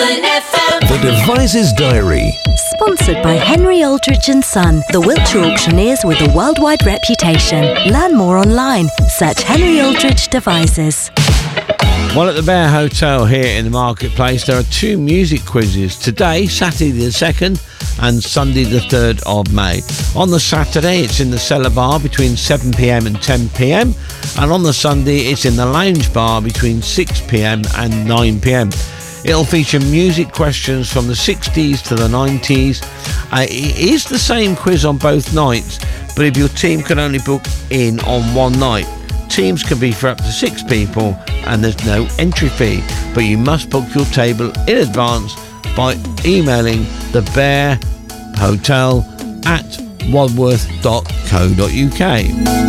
Southern FM. The Devices Diary. Sponsored by Henry Aldridge and Son, the Wiltshire auctioneers with a worldwide reputation. Learn more online. Search Henry Aldridge Devices. Well, at the Bear Hotel here in the Marketplace, there are two music quizzes. Today, Saturday the 2nd and Sunday the 3rd of May. On the Saturday, it's in the Cellar Bar between 7pm and 10pm. And on the Sunday, it's in the Lounge Bar between 6pm and 9pm. It'll feature music questions from the 60s to the 90s. It is the same quiz on both nights, but if your team can only book in on one night, teams can be for up to 6 people and there's no entry fee, but you must book your table in advance by emailing the Bear Hotel at wadworth.co.uk.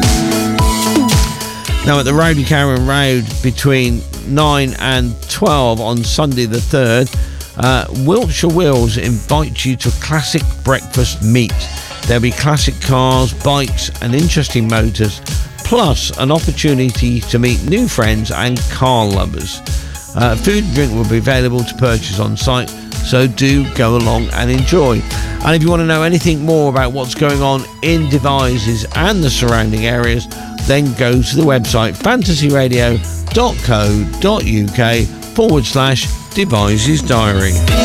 Now at the Rowdy Carron Road between 9 and 12 on Sunday the 3rd, Wiltshire Wheels invite you to classic breakfast meet. There'll be classic cars, bikes and interesting motors, plus an opportunity to meet new friends and car lovers. Food and drink will be available to purchase on site, so do go along and enjoy. And if you want to know anything more about what's going on in Devizes and the surrounding areas, then go to the website fantasyradio.co.uk/Devizes Diary.